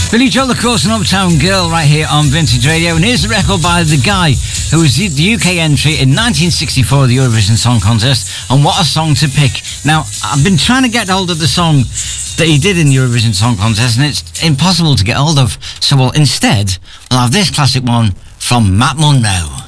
Billy Joel, of course, an Uptown Girl right here on Vintage Radio. And here's the record by the guy who was the UK entry in 1964 of the Eurovision Song Contest. And what a song to pick. Now, I've been trying to get hold of the song that he did in the Eurovision Song Contest, and it's impossible to get hold of. So, instead, we'll have this classic one from Matt Monro.